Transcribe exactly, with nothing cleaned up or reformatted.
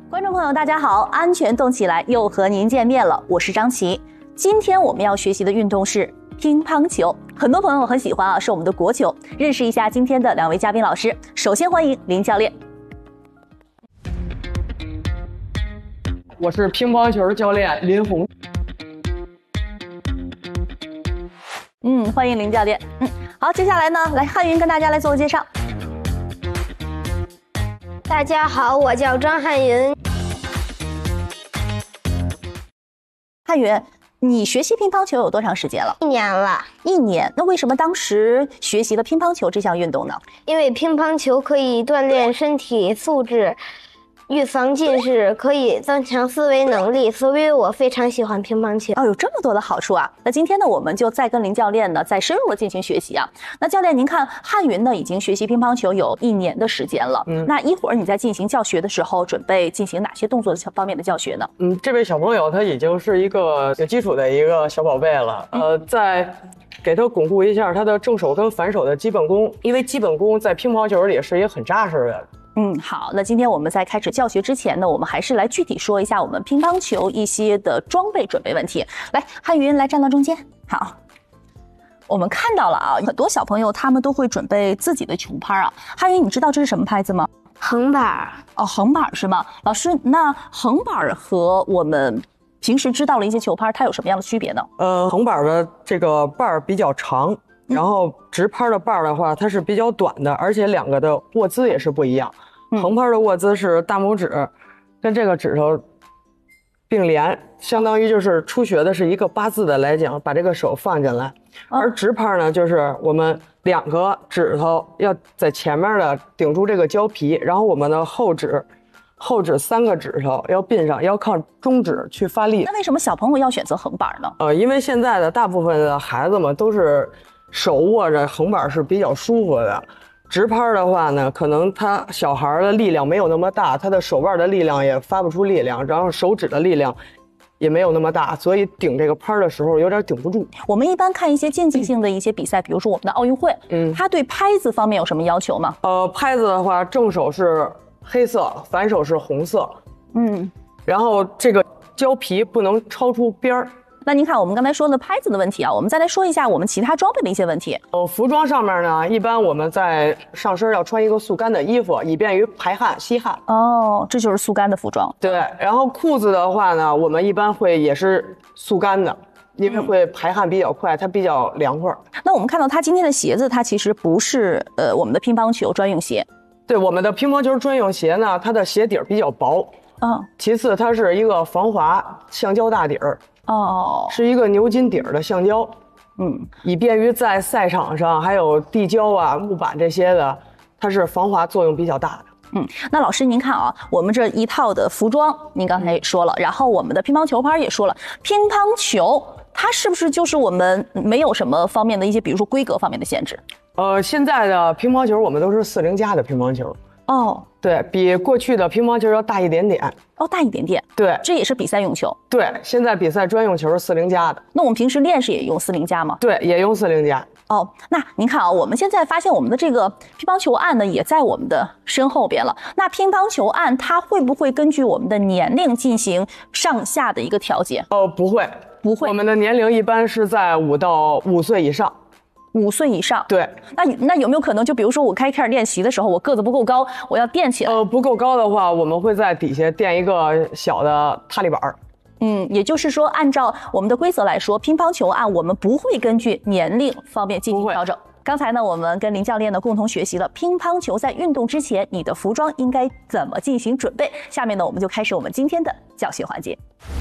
观众朋友，大家好，安全动起来又和您见面了，我是张琪。今天我们要学习的运动是乒乓球，很多朋友很喜欢啊，是我们的国球。认识一下今天的两位嘉宾老师，首先欢迎林教练。 我是乒乓球教练林红。 嗯，欢迎林教练。嗯，好，接下来呢，来汉云跟大家来自我介绍。 大家好，我叫张汉云。 汉云，你学习乒乓球有多长时间了？ 一年了。 一年。那为什么当时学习了乒乓球这项运动呢？ 因为乒乓球可以锻炼身体素质，预防近视，可以增强思维能力，所以我非常喜欢乒乓球。 哦，有这么多的好处啊！那今天呢，我们就再跟林教练呢再深入的进行学习啊。那教练，您看汉云呢已经学习乒乓球有一年的时间了，嗯，那一会儿你在进行教学的时候，准备进行哪些动作方面的教学呢？ 嗯，这位小朋友他已经是一个有基础的一个小宝贝了，嗯、呃，在给他巩固一下他的正手跟反手的基本功，因为基本功在乒乓球里是一个很扎实的。 嗯，好，那今天我们在开始教学之前呢，我们还是来具体说一下我们乒乓球一些的装备准备问题。来，汉云来站到中间。好，我们看到了啊，很多小朋友他们都会准备自己的球拍啊。汉云，你知道这是什么拍子吗？ 横板。 哦，横板是吗？老师，那横板和我们平时知道的一些球拍，它有什么样的区别呢？ 呃，横板的这个把儿比较长。然后直拍的把儿的话，它是比较短的，而且两个的握姿也是不一样。横拍的握姿是大拇指跟这个指头并联，相当于就是初学的是一个八字的来讲，把这个手放进来。而直拍呢，就是我们两个指头要在前面的顶住这个胶皮，然后我们的后指后指三个指头要并上，要靠中指去发力。 那为什么小朋友要选择横板呢？ 呃，因为现在的大部分的孩子们都是手握着横板是比较舒服的，直拍的话呢，可能他小孩的力量没有那么大，他的手腕的力量也发不出力量，然后手指的力量也没有那么大，所以顶这个拍的时候有点顶不住。 我们一般看一些竞技性的一些比赛，比如说我们的奥运会，嗯，它对拍子方面有什么要求吗？ 呃，拍子的话，正手是黑色，反手是红色，嗯，然后这个胶皮不能超出边儿。 那您看我们刚才说的拍子的问题啊，我们再来说一下我们其他装备的一些问题。 呃，服装上面呢，一般我们在上身要穿一个速干的衣服，以便于排汗吸汗。 哦，这就是速干的服装。 对，然后裤子的话呢，我们一般会也是速干的，因为会排汗比较快，它比较凉快。 那我们看到它今天的鞋子，它其实不是呃我们的乒乓球专用鞋。 对，我们的乒乓球专用鞋呢，它的鞋底儿比较薄。嗯、哦。其次，它是一个防滑橡胶大底儿。哦，是一个牛筋底儿的橡胶，嗯，以便于在赛场上还有地胶啊、木板这些的，它是防滑作用比较大的。 嗯，那老师您看啊，我们这一套的服装，您刚才也说了，然后我们的乒乓球拍也说了，乒乓球它是不是就是我们没有什么方面的一些，比如说规格方面的限制？ 呃，现在的乒乓球我们都是四零加的乒乓球。哦，对比过去的乒乓球要大一点点。 哦，大一点点。 对， 这也是比赛用球。 对，现在比赛专用球是四零加的。 那我们平时练是也用四零加吗？ 对，也用四零加。 哦，那您看啊，我们现在发现我们的这个乒乓球案呢，也在我们的身后边了。那乒乓球案它会不会根据我们的年龄进行上下的一个调节？ 哦，不会， 不会。 我们的年龄一般是在五到五岁以上。 五岁以上， 对， 那那有没有可能，就比如说我开开始练习的时候，我个子不够高，我要垫起来？ 呃，不够高的话，我们会在底下垫一个小的踏力板。 嗯，也就是说，按照我们的规则来说，乒乓球案我们不会根据年龄方面进行调整。刚才呢，我们跟林教练呢共同学习了乒乓球在运动之前，你的服装应该怎么进行准备。下面呢，我们就开始我们今天的教学环节。